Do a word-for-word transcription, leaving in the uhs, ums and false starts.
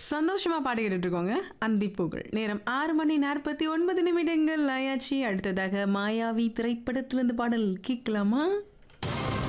சந்தோஷமா பாட்டு கேட்டுட்டு இருக்கோங்க. அந்திப்பூக்கள். நேரம் ஆறு மணி நாற்பத்தி ஒன்பது நிமிடங்கள் ஆயாச்சு. அடுத்ததாக மாயாவி திரைப்படத்திலிருந்து பாடல் கேட்கலாமா?